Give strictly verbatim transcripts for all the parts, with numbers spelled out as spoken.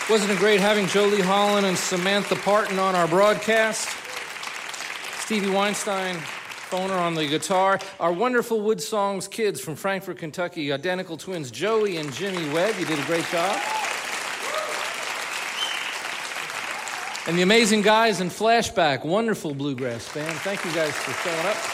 Wasn't it great having Jolie Holland and Samantha Parton on our broadcast? Stevie Weinstein, phoner on the guitar. Our wonderful Wood Songs kids from Frankfort, Kentucky, identical twins, Joey and Jimmy Webb. You did a great job. And the amazing guys in Flashback, wonderful bluegrass band. Thank you guys for showing up.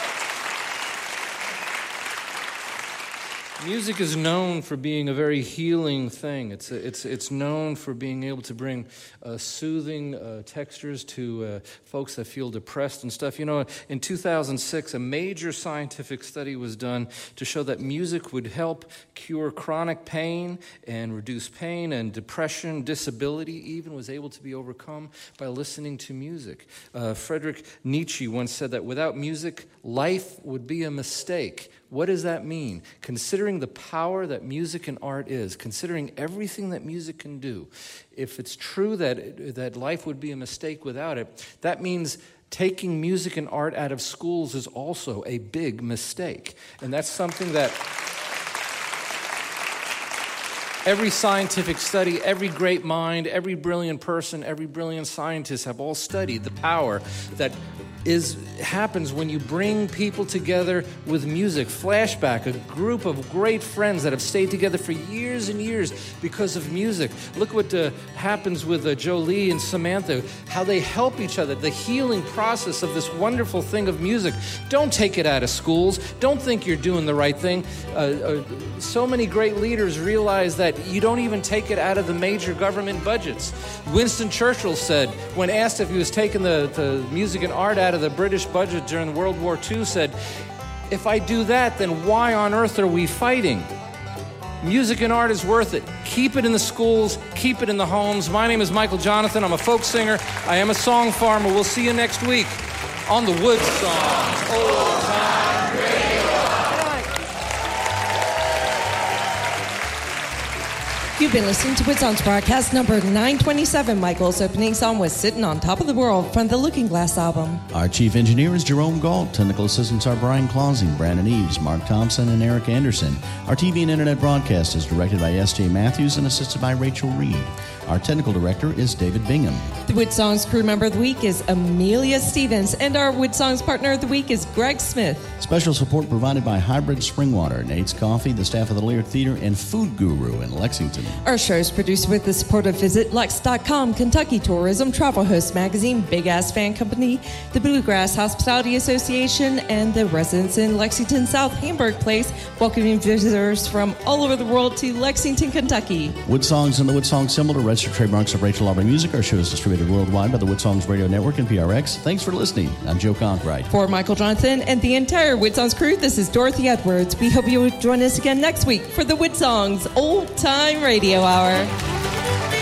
Music is known for being a very healing thing. It's a, it's it's known for being able to bring uh, soothing uh, textures to uh, folks that feel depressed and stuff. You know, in two thousand six, a major scientific study was done to show that music would help cure chronic pain and reduce pain, and depression, disability even was able to be overcome by listening to music. Uh, Friedrich Nietzsche once said that without music, life would be a mistake. What does that mean? Considering the power that music and art is, considering everything that music can do, if it's true that that life would be a mistake without it, that means taking music and art out of schools is also a big mistake. And that's something that every scientific study, every great mind, every brilliant person, every brilliant scientist have all studied the power that is happens when you bring people together with music. Flashback, a group of great friends that have stayed together for years and years because of music. Look what uh, happens with uh, Jolie and Samantha, how they help each other, the healing process of this wonderful thing of music. Don't take it out of schools. Don't think you're doing the right thing. Uh, uh, so many great leaders realize that you don't even take it out of the major government budgets. Winston Churchill said, when asked if he was taking the, the music and art out of the British budget during World War Two, said, if I do that, then why on earth are we fighting? Music and art is worth it. Keep it in the schools. Keep it in the homes. My name is Michael Jonathan. I'm a folk singer. I am a song farmer. We'll see you next week on the Wood Songs Old Time Radio. You've been listening to Wood Songs broadcast number nine twenty-seven. Michael's opening song was Sitting on Top of the World from the Looking Glass album. Our chief engineer is Jerome Galt. Technical assistants are Brian Clausing, Brandon Eves, Mark Thompson, and Eric Anderson. Our T V and internet broadcast is directed by S J Matthews and assisted by Rachel Reed. Our technical director is David Bingham. The Wood Songs crew member of the week is Amelia Stevens, and our Wood Songs partner of the week is Greg Smith. Special support provided by Hybrid Springwater, Nate's Coffee, the staff of the Lyric Theater, and Food Guru in Lexington. Our show is produced with the support of Visit Lex dot com, Kentucky Tourism, Travel Host Magazine, Big Ass Fan Company, the Bluegrass Hospitality Association, and the Residents in Lexington South Hamburg Place, welcoming visitors from all over the world to Lexington, Kentucky. Wood Songs and the Wood Songs symbol to register trademarks of Rachel Aubrey Music. Our show is distributed worldwide by the Wood Songs Radio Network and P R X. Thanks for listening. I'm Joe Conkright. For Michael Jonathan and the entire Wood Songs crew, this is Dorothy Edwards. We hope you will join us again next week for the Wood Songs Old Time Radio Hour.